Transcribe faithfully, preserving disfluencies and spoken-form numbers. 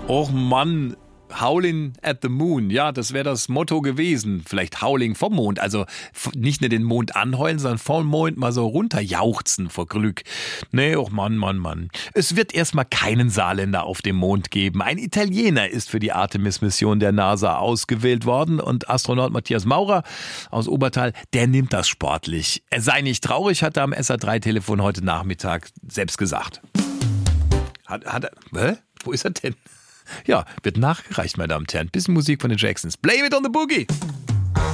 Och Mann, Howling at the Moon, ja, das wäre das Motto gewesen. Vielleicht Howling vom Mond, also nicht nur den Mond anheulen, sondern vom Mond mal so runterjauchzen vor Glück. Nee, och Mann, Mann, Mann. Es wird erstmal keinen Saarländer auf dem Mond geben. Ein Italiener ist für die Artemis-Mission der NASA ausgewählt worden und Astronaut Matthias Maurer aus Obertal, der nimmt das sportlich. Er sei nicht traurig, hat er am S R drei Telefon heute Nachmittag selbst gesagt. Hat, hat er, hä? Wo ist er denn? Ja, wird nachgereicht, meine Damen und Herren. Bisschen Musik von den Jacksons. Blame it on the Boogie!